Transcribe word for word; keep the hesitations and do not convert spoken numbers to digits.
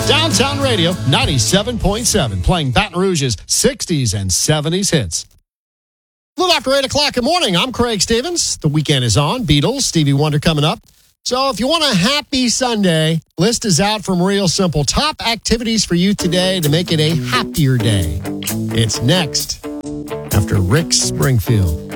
Downtown Radio ninety-seven point seven, playing Baton Rouge's sixties and seventies hits. A little after eight o'clock in the morning, I'm Craig Stevens. The weekend is on. Beatles, Stevie Wonder coming up. So if you want a happy Sunday, list is out from Real Simple. Top activities for you today to make it a happier day. It's next after Rick Springfield.